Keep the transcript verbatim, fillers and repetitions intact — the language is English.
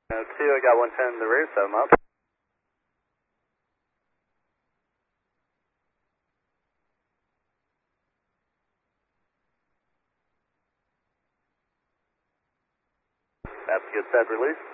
Uh, two, I got one ten in the rear, so I'm up. That's good, set release.